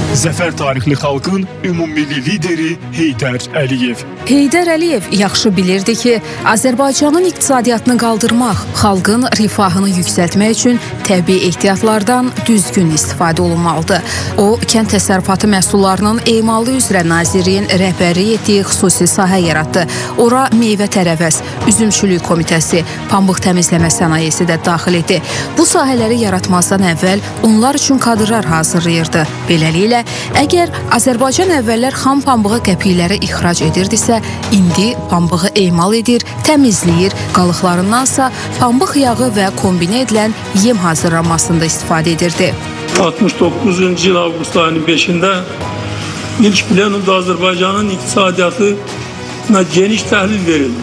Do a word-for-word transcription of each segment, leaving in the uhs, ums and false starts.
Zəfər tarixli xalqın ümummilli lideri Heydər Əliyev. Heydər Əliyev yaxşı bilirdi ki, Azərbaycanın iqtisadiyyatını qaldırmaq, xalqın rifahını yüksəltmək üçün təbii ehtiyatlardan düzgün istifadə olunmalıdır. O, kənd təsərrüfatı məhsullarının emalı üzrə Nazirliyin rəhbərlik etdiyi xüsusi sahə yaratdı. Ora meyvə-tərəvəz, üzümçülük komitəsi, pambıq təmizləmə sənayesi də daxil idi. Bu sahələri yaratmazdan əvvəl onlar üçün kadrlar hazırlayırdı. Beləliklə, əgər Azərbaycan əvvəllər xam pambığı qəpiklərə ixrac edirdisə, indi pambığı emal edir, təmizləyir, qalıqlarındansa pambıq yağı və kombinə edilən yem hazırlanmasında istifadə edirdi. altmış doqquzuncu il avqust ayının beşində ilk plenumda Azərbaycanın iqtisadiyyatına geniş təhlil verildi.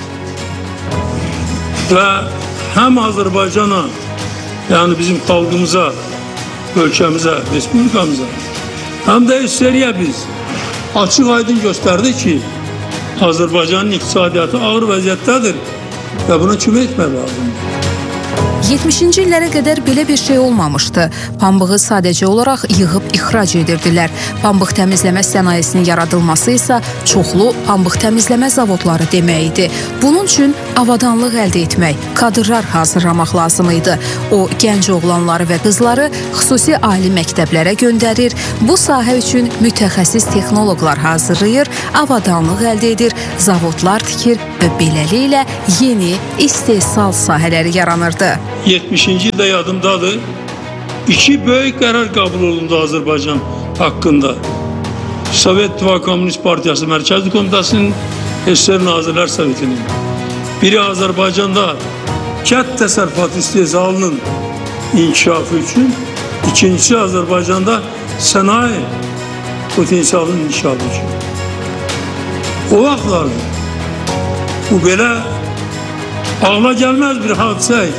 Və həm Azərbaycana, yəni bizim xalqımıza, ölkəmizə, respublikamıza, həm də üstəliyə biz açıq aydın göstərdi ki, Azərbaycanın iqtisadiyyatı ağır vəziyyətdədir və buna kömək etmək lazımdır. yetmişinci illərə qədər belə bir şey olmamışdı. Pambığı sadəcə olaraq yığıb ixrac edirdilər. Pambıq təmizləmə sənayesinin yaradılması isə çoxlu pambıq təmizləmə zavodları demək idi. Bunun üçün avadanlıq əldə etmək, kadrlar hazırlamaq lazım idi. O, gənc oğlanları və qızları xüsusi ali məktəblərə göndərir, bu sahə üçün mütəxəssis texnoloqlar hazırlayır, avadanlıq əldə edir, zavodlar tikir və beləliklə yeni istehsal sahələri yaranırdı. yetmişinci ildə yadımdadır, iki böyük qərar qəbul olundu Azərbaycan haqqında. Sovet İttifaqı Komünist Partiyası Mərkəzi Komitəsinin, S S R Nazirlər Sovetinin. Biri Azərbaycanda kənd təsərrüfatı istehsalının inkişafı üçün, ikincisi Azərbaycanda sənaye potensialının inkişafı üçün. O vaxtlarda bu belə ağla gəlməz bir hadisə idi.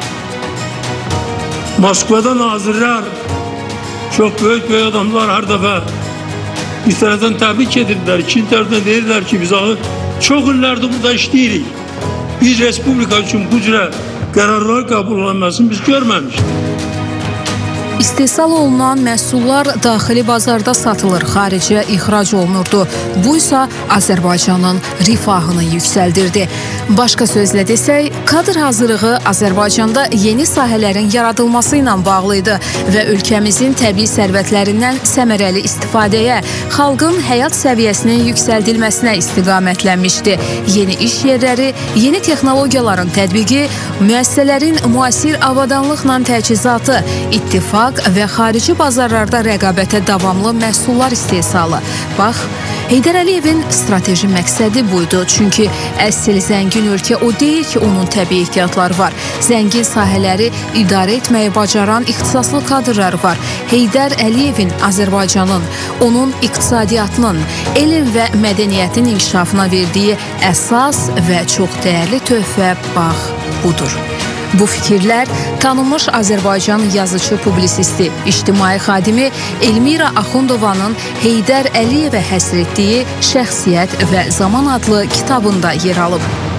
Moskvada nazirlər, çok büyük büyük adamlar her defa bir taraftan təbrik edirlər, ikinci taraftan deyirlər ki, biz çok illərdir burada işləyirik. Biz Respublika üçün bu cürə qərarlar qəbul olunmasını biz görməmişdik. İstehsal olunan məhsullar daxili bazarda satılır, xaricə ixrac olunurdu. Bu isə Azərbaycanın rifahını yüksəldirdi. Başqa sözlə desək, kadr hazırlığı Azərbaycanda yeni sahələrin yaradılması ilə bağlı idi və ölkəmizin təbii sərvətlərindən səmərəli istifadəyə, xalqın həyat səviyyəsinin yüksəldilməsinə istiqamətlənmişdi. Yeni iş yerləri, yeni texnologiyaların tətbiqi, müəssisələrin müasir avadanlıqla təchizatı, ittifaq və xarici bazarlarda rəqabətə davamlı məhsullar istehsalı. Bax, Heydər Əliyevin strateji məqsədi buydu. Çünki əsl zəngin ölkə o deyil ki, onun təbii ehtiyatları var. Zəngin sahələri idarə etməyi bacaran ixtisaslı kadrlar var. Heydər Əliyevin Azərbaycanın, onun iqtisadiyyatının, elm və mədəniyyətin inkişafına verdiyi əsas və çox dəyərli töhfə bax budur. Bu fikirlər tanınmış Azərbaycan yazıcı, publisisti, ictimai xadimi Elmira Axundovanın Heydər Əliyevə həsr etdiyi Şəxsiyyət və Zaman adlı kitabında yer alıb.